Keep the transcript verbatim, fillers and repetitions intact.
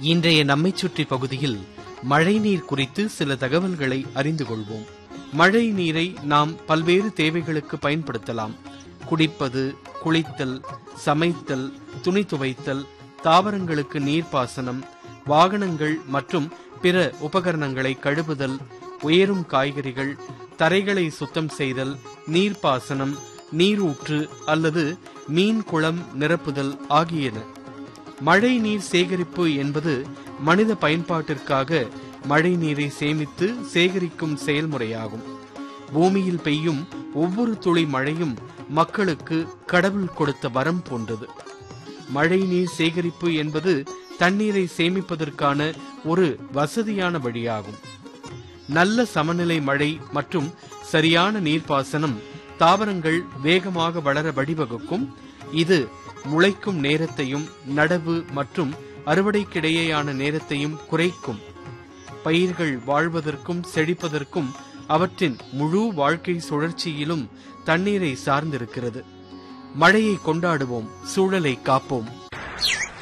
இன்றைய நம்மை சுற்றி பகுதியில் மழைநீர் குறித்து சில தகவல்களை அறிந்து கொள்வோம். மழை நீரை நாம் பல்வேறு தேவைகளுக்கு பயன்படுத்தலாம். குடிப்பது, குளித்தல், சமைத்தல், துணி துவைத்தல், தாவரங்களுக்கு நீர்ப்பாசனம், வாகனங்கள் மற்றும் பிற உபகரணங்களை கழுவுதல், உயரும் காய்கறிகள், தரைகளை சுத்தம் செய்தல், நீர்ப்பாசனம், நீரூற்று அல்லது மீன் குளம் நிரப்புதல் ஆகியன. மழை நீர் சேகரிப்பு என்பது மனித பயன்பாட்டிற்காக மழை நீரை சேமித்து சேகரிக்கும் செயல்முறையாகும். பூமியில் பெய்யும் ஒவ்வொரு துளி மழையும் மக்களுக்கு கடவுள் கொடுத்த வரம் போன்றது. மழை நீர் சேகரிப்பு என்பது தண்ணீரை சேமிப்பதற்கான ஒரு வசதியான வழியாகும். நல்ல சமநிலை மழை மற்றும் சரியான நீர்ப்பாசனம் தாவரங்கள் வேகமாக வளர வழிவகுக்கும். இது முளைக்கும் நேரத்தையும் நடவு மற்றும் அறுவடைக்கிடையேயான நேரத்தையும் குறைக்கும். பயிர்கள் வாழ்வதற்கும் செழிப்பதற்கும் அவற்றின் முழு வாழ்க்கை சுழற்சியிலும் தண்ணீரை சார்ந்திருக்கிறது. மழையை கொண்டாடுவோம், சூழலை காப்போம்.